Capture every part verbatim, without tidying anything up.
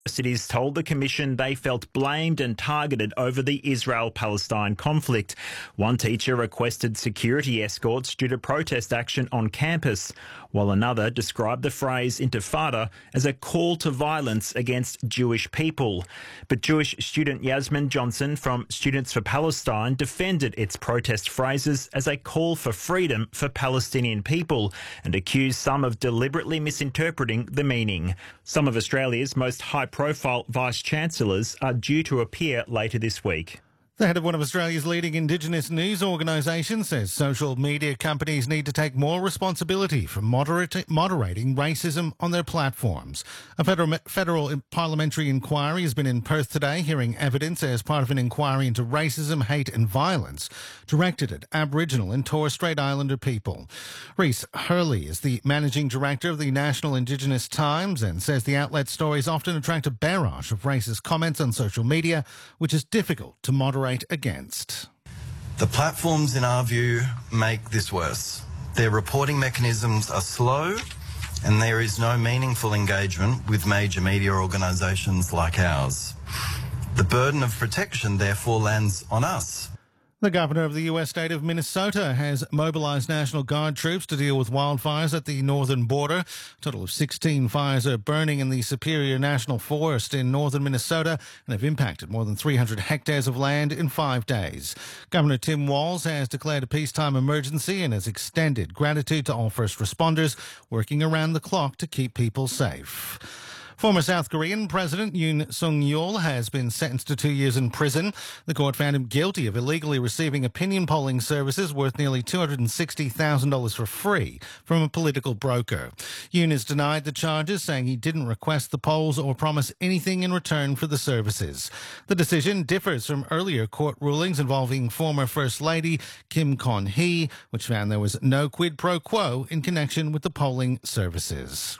Cities told the Commission they felt blamed and targeted over the Israel-Palestine conflict. One teacher requested security escorts due to protest action on campus, while another described the phrase intifada as a call to violence against Jewish people. But Jewish student Yasmin Johnson from Students for Palestine defended its protest phrases as a call for freedom for Palestinian people and accused some of deliberately misinterpreting the meaning. Some of Australia's most high-profile Vice-Chancellors are due to appear later this week. The head of one of Australia's leading Indigenous news organisations says social media companies need to take more responsibility for moderate, moderating racism on their platforms. A federal, federal parliamentary inquiry has been in Perth today, hearing evidence as part of an inquiry into racism, hate and violence directed at Aboriginal and Torres Strait Islander people. Reese Hurley is the managing director of the National Indigenous Times and says the outlet's stories often attract a barrage of racist comments on social media, which is difficult to moderate against. The platforms, in our view, make this worse. Their reporting mechanisms are slow and there is no meaningful engagement with major media organisations like ours. The burden of protection therefore lands on us. The governor of the U S state of Minnesota has mobilised National Guard troops to deal with wildfires at the northern border. A total of sixteen fires are burning in the Superior National Forest in northern Minnesota and have impacted more than three hundred hectares of land in five days. Governor Tim Walz has declared a peacetime emergency and has extended gratitude to all first responders working around the clock to keep people safe. Former South Korean President Yoon Suk-yeol has been sentenced to two years in prison. The court found him guilty of illegally receiving opinion polling services worth nearly two hundred sixty thousand dollars for free from a political broker. Yoon has denied the charges, saying he didn't request the polls or promise anything in return for the services. The decision differs from earlier court rulings involving former First Lady Kim Kon-hee, which found there was no quid pro quo in connection with the polling services.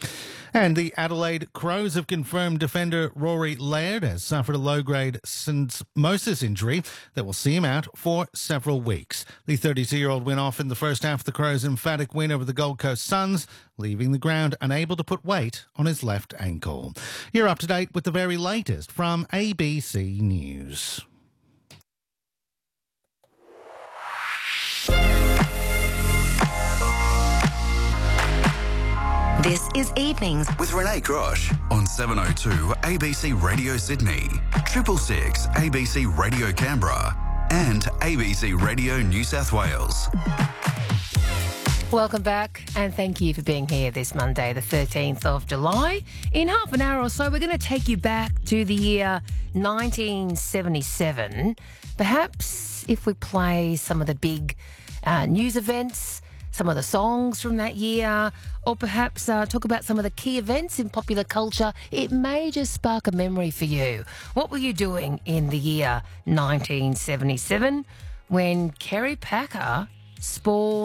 And the Adelaide Crows have confirmed defender Rory Laird has suffered a low-grade syndesmosis injury that will see him out for several weeks. The thirty-two-year-old went off in the first half of the Crows' emphatic win over the Gold Coast Suns, leaving the ground unable to put weight on his left ankle. You're up to date with the very latest from A B C News. This is Evenings with Renee Grosh on seven oh two A B C Radio Sydney, Triple Six A B C Radio Canberra and A B C Radio New South Wales. Welcome back and thank you for being here this Monday, the thirteenth of July. In half an hour or so, we're going to take you back to the year nineteen seventy-seven. Perhaps if we play some of the big uh, news events, some of the songs from that year, or perhaps uh, talk about some of the key events in popular culture, it may just spark a memory for you. What were you doing in the year nineteen seventy-seven when Kerry Packer spawned